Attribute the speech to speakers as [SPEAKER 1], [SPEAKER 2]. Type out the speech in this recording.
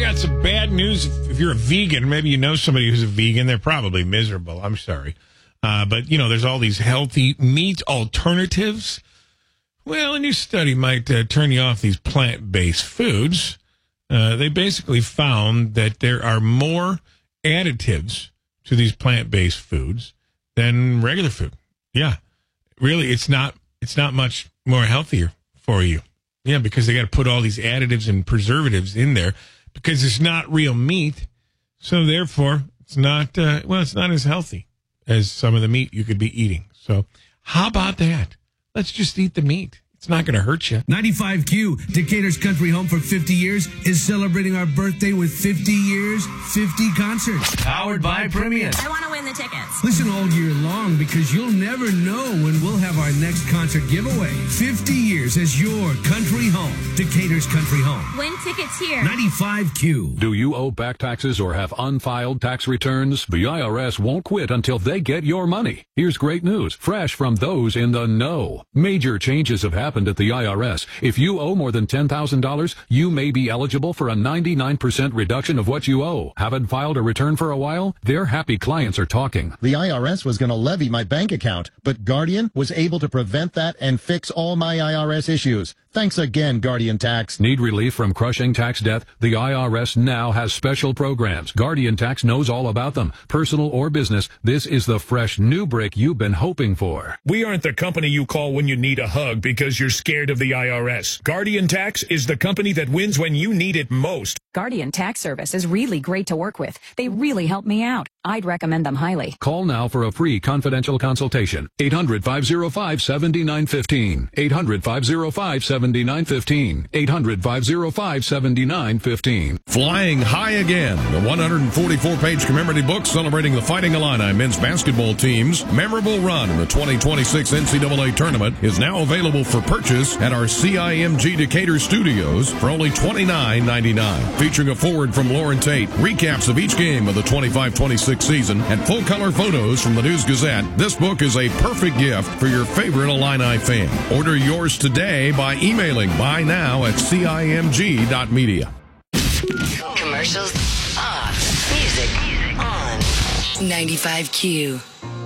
[SPEAKER 1] got some bad news. If you're a vegan, maybe you know somebody who's a vegan. They're probably miserable. I'm sorry. But, there's all these healthy meat alternatives. Well, a new study might turn you off these plant-based foods. They basically found that there are more additives to these plant-based foods than regular food. Yeah. Really, it's not much more healthier for you. Yeah, because they got to put all these additives and preservatives in there because it's not real meat. So therefore, it's not as healthy as some of the meat you could be eating. So how about that? Let's just eat the meat. It's not going to hurt you.
[SPEAKER 2] 95Q, Decatur's country home for 50 years, is celebrating our birthday with 50 years, 50 concerts. Powered by Premium.
[SPEAKER 3] I want to win the tickets.
[SPEAKER 2] Listen all year long because you'll never know when we'll have our next concert giveaway. 50 years as your country home. Decatur's country home.
[SPEAKER 3] Win tickets here.
[SPEAKER 2] 95Q.
[SPEAKER 4] Do you owe back taxes or have unfiled tax returns? The IRS won't quit until they get your money. Here's great news, fresh from those in the know. Major changes have happened at the IRS. If you owe more than $10,000, you may be eligible for a 99% reduction of what you owe. Haven't filed a return for a while? Their happy clients are talking.
[SPEAKER 5] The IRS was going to levy my bank account, but Guardian was able to prevent that and fix all my IRS issues. Thanks again, Guardian Tax.
[SPEAKER 4] Need relief from crushing tax debt? The IRS now has special programs. Guardian Tax knows all about them. Personal or business, this is the fresh new break you've been hoping for.
[SPEAKER 6] We aren't the company you call when you need a hug because you're scared of the IRS. Guardian Tax is the company that wins when you need it most.
[SPEAKER 7] Guardian Tax Service is really great to work with. They really help me out. I'd recommend them highly.
[SPEAKER 4] Call now for a free confidential consultation. 800-505-7915. 800-505-7915. 800-505-7915.
[SPEAKER 8] Flying High Again, the 144-page commemorative book celebrating the Fighting Illini men's basketball team's memorable run in the 2026 NCAA tournament, is now available for purchase at our CIMG Decatur studios for only $29.99. Featuring a foreword from Lauren Tate, recaps of each game of the 25-26 season, and full-color photos from the News-Gazette, this book is a perfect gift for your favorite Illini fan. Order yours today by emailing buy-now@cimg.media.
[SPEAKER 9] Commercials off. Music on. 95Q.